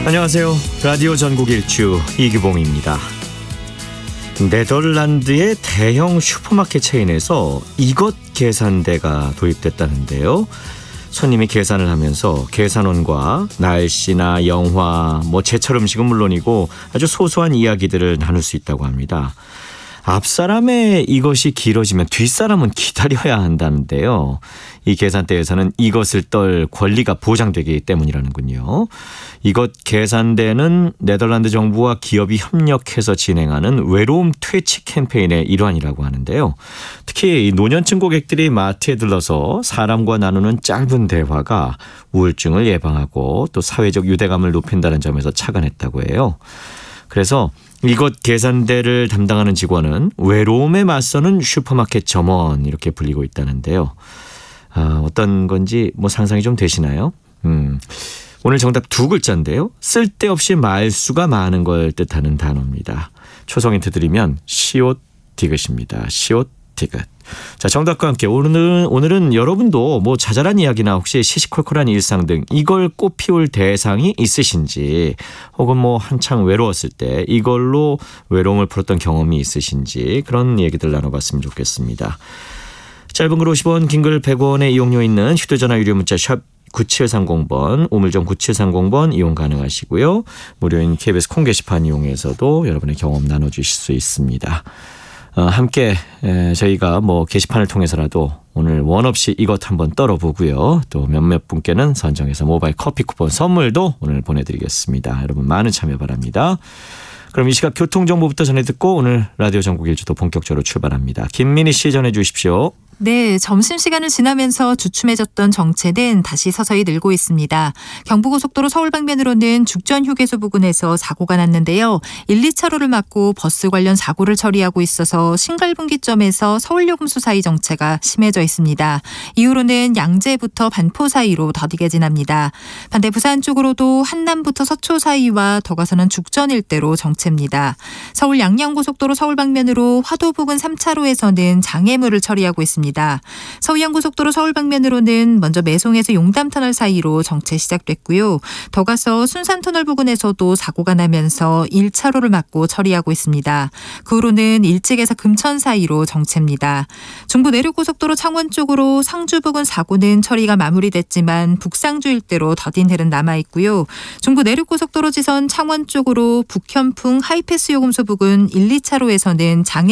안녕하세요. 라디오 전국 일주 이규봉입니다. 네덜란드의 대형 슈퍼마켓 체인에서 이것 계산대가 도입됐다는데요. 손님이 계산을 하면서 계산원과 날씨나 영화, 제철 음식은 물론이고 아주 소소한 이야기들을 나눌 수 있다고 합니다. 앞사람의 이것이 길어지면 뒷사람은 기다려야 한다는데요. 이 계산대에서는 이것을 떨 권리가 보장되기 때문이라는군요. 이것 계산대는 네덜란드 정부와 기업이 협력해서 진행하는 외로움 퇴치 캠페인의 일환이라고 하는데요. 특히 노년층 고객들이 마트에 들러서 사람과 나누는 짧은 대화가 우울증을 예방하고 또 사회적 유대감을 높인다는 점에서 착안했다고 해요. 그래서 이것 계산대를 담당하는 직원은 외로움에 맞서는 슈퍼마켓 점원 이렇게 불리고 있다는데요. 어떤 건지 상상이 좀 되시나요? 오늘 정답 두 글자인데요. 쓸데없이 말수가 많은 걸 뜻하는 단어입니다. 초성 힌트 드리면 시옷 디귿입니다. 시옷 디귿. 자, 정답과 함께 오늘은 여러분도 자잘한 이야기나 혹시 시시콜콜한 일상 등 이걸 꽃피울 대상이 있으신지, 혹은 한창 외로웠을 때 이걸로 외로움을 풀었던 경험이 있으신지 그런 얘기들 나눠봤으면 좋겠습니다. 짧은 글 50원, 긴 글 100원의 이용료 있는 휴대전화 유료 문자 샵 9730번, 우물정 9730번 이용 가능하시고요. 무료인 KBS 콩 게시판 이용해서도 여러분의 경험 나눠주실 수 있습니다. 함께 저희가 게시판을 통해서라도 오늘 원 없이 이것 한번 떨어보고요. 또 몇몇 분께는 선정해서 모바일 커피 쿠폰 선물도 오늘 보내드리겠습니다. 여러분 많은 참여 바랍니다. 그럼 이 시각 교통정보부터 전해 듣고 오늘 라디오 전국 일주도 본격적으로 출발합니다. 김민희 씨 전해 주십시오. 네, 점심시간을 지나면서 주춤해졌던 정체는 다시 서서히 늘고 있습니다. 경부고속도로 서울 방면으로는 죽전 휴게소 부근에서 사고가 났는데요. 1, 2차로를 막고 버스 관련 사고를 처리하고 있어서 신갈분기점에서 서울요금소 사이 정체가 심해져 있습니다. 이후로는 양재부터 반포 사이로 더디게 지납니다. 반대 부산 쪽으로도 한남부터 서초 사이와 더 가서는 죽전 일대로 정체입니다. 서울 양양고속도로 서울 방면으로 화도 부근 3차로에서는 장애물을 처리하고 있습니다. 서해안고속도로 서울 방면으로는 먼저 매송에서 용담터널 사이로 정체 시작됐고요. 더 가서 순산터널 부근에서도 사고가 나면서 1차로를 막고 처리하고 있습니다. 그 후로는 일찍에서 금천 사이로 정체입니다. 중부 내륙고속도로 창원 쪽으로 상주 부근 사고는 처리가 마무리됐지만 북상주 일대로 더딘 흐름 남아있고요. 중부 내륙고속도로 지선 창원 쪽으로 북현풍 하이패스 요금소 부근 1, 2차로에서는 장애